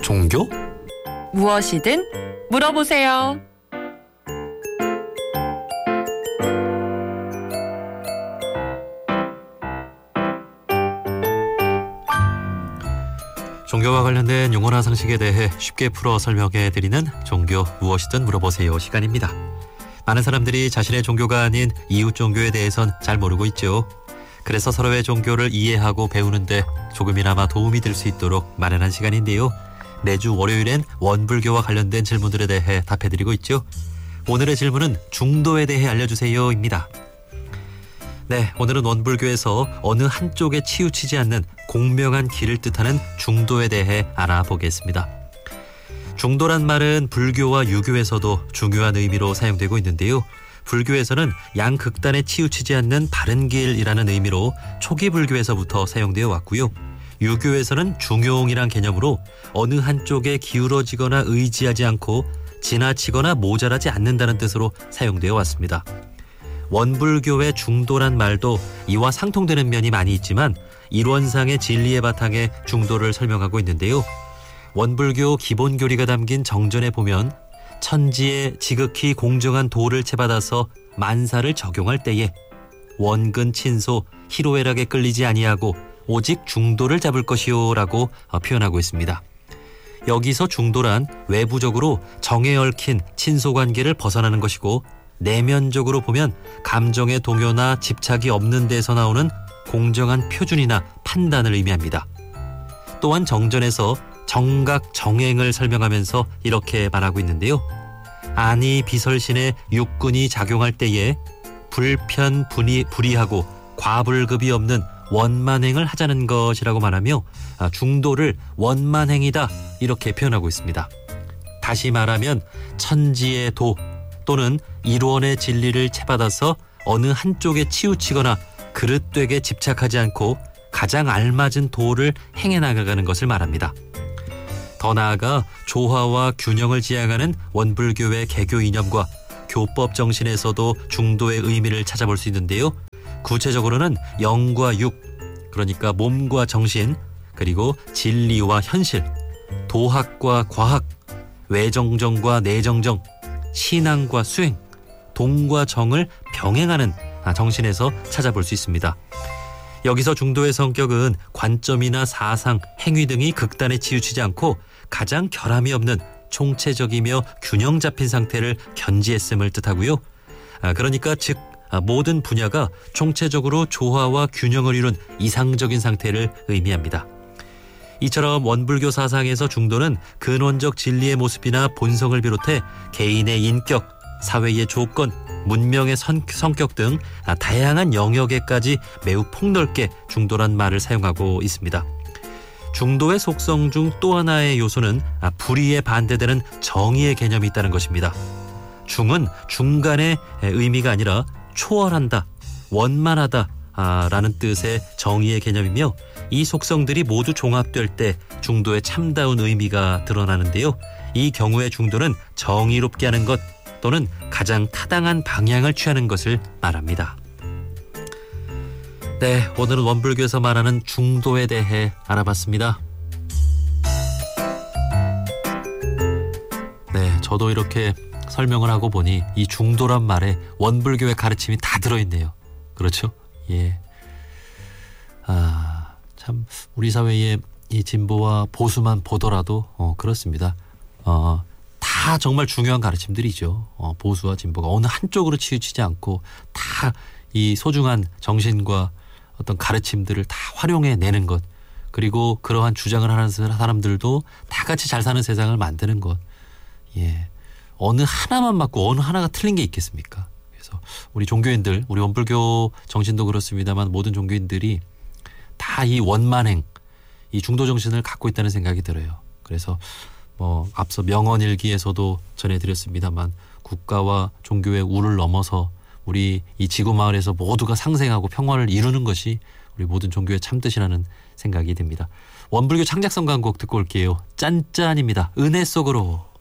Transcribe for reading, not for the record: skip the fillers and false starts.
종교? 무엇이든 물어보세요. 종교와 관련된 용어나 상식에 대해 쉽게 풀어 설명해드리는 종교 무엇이든 물어보세요 시간입니다. 많은 사람들이 자신의 종교가 아닌 이웃 종교에 대해선 잘 모르고 있죠. 그래서 서로의 종교를 이해하고 배우는데 조금이나마 도움이 될 수 있도록 마련한 시간인데요. 매주 월요일엔 원불교와 관련된 질문들에 대해 답해드리고 있죠. 오늘의 질문은 중도에 대해 알려주세요입니다. 네, 오늘은 원불교에서 어느 한쪽에 치우치지 않는 공명한 길을 뜻하는 중도에 대해 알아보겠습니다. 중도란 말은 불교와 유교에서도 중요한 의미로 사용되고 있는데요. 불교에서는 양극단에 치우치지 않는 바른 길이라는 의미로 초기 불교에서부터 사용되어 왔고요. 유교에서는 중용이란 개념으로 어느 한쪽에 기울어지거나 의지하지 않고 지나치거나 모자라지 않는다는 뜻으로 사용되어 왔습니다. 원불교의 중도란 말도 이와 상통되는 면이 많이 있지만 일원상의 진리의 바탕에 중도를 설명하고 있는데요. 원불교 기본교리가 담긴 정전에 보면 천지에 지극히 공정한 도를 채받아서 만사를 적용할 때에 원근 친소 희로애락에 끌리지 아니하고 오직 중도를 잡을 것이요 라고 표현하고 있습니다. 여기서 중도란 외부적으로 정에 얽힌 친소관계를 벗어나는 것이고 내면적으로 보면 감정의 동요나 집착이 없는 데서 나오는 공정한 표준이나 판단을 의미합니다. 또한 정전에서 정각 정행을 설명하면서 이렇게 말하고 있는데요. 안이 비설신의 육군이 작용할 때에 불편 불이하고 과불급이 없는 원만행을 하자는 것이라고 말하며 중도를 원만행이다 이렇게 표현하고 있습니다. 다시 말하면 천지의 도 또는 일원의 진리를 채받아서 어느 한쪽에 치우치거나 그릇되게 집착하지 않고 가장 알맞은 도를 행해 나가는 것을 말합니다. 더 나아가 조화와 균형을 지향하는 원불교의 개교 이념과 교법 정신에서도 중도의 의미를 찾아볼 수 있는데요. 구체적으로는 영과 육, 그러니까 몸과 정신, 그리고 진리와 현실, 도학과 과학, 외정정과 내정정, 신앙과 수행, 동과 정을 병행하는 정신에서 찾아볼 수 있습니다. 여기서 중도의 성격은 관점이나 사상, 행위 등이 극단에 치우치지 않고 가장 결함이 없는 총체적이며 균형 잡힌 상태를 견지했음을 뜻하고요. 그러니까 즉 모든 분야가 총체적으로 조화와 균형을 이룬 이상적인 상태를 의미합니다. 이처럼 원불교 사상에서 중도는 근원적 진리의 모습이나 본성을 비롯해 개인의 인격, 사회의 조건, 문명의 성격 등 다양한 영역에까지 매우 폭넓게 중도란 말을 사용하고 있습니다. 중도의 속성 중 또 하나의 요소는 불의에 반대되는 정의의 개념이 있다는 것입니다. 중은 중간의 의미가 아니라 초월한다, 원만하다 라는 뜻의 정의의 개념이며 이 속성들이 모두 종합될 때 중도의 참다운 의미가 드러나는데요. 이 경우에 중도는 정의롭게 하는 것 또는 가장 타당한 방향을 취하는 것을 말합니다. 네, 오늘은 원불교에서 말하는 중도에 대해 알아봤습니다. 네, 저도 이렇게 설명을 하고 보니 이 중도란 말에 원불교의 가르침이 다 들어있네요. 그렇죠? 예. 참 우리 사회의 이 진보와 보수만 보더라도 그렇습니다. 다 정말 중요한 가르침들이죠. 보수와 진보가 어느 한쪽으로 치우치지 않고 다 이 소중한 정신과 어떤 가르침들을 다 활용해내는 것, 그리고 그러한 주장을 하는 사람들도 다 같이 잘 사는 세상을 만드는 것. 예. 어느 하나만 맞고 어느 하나가 틀린 게 있겠습니까? 그래서 우리 종교인들, 우리 원불교 정신도 그렇습니다만 모든 종교인들이 다 이 원만행, 이 중도 정신을 갖고 있다는 생각이 들어요. 그래서 앞서 명언일기에서도 전해드렸습니다만 국가와 종교의 우를 넘어서 우리 이 지구 마을에서 모두가 상생하고 평화를 이루는 것이 우리 모든 종교의 참뜻이라는 생각이 듭니다. 원불교 창작성 광곡 듣고 올게요. 짠짠입니다. 은혜 속으로.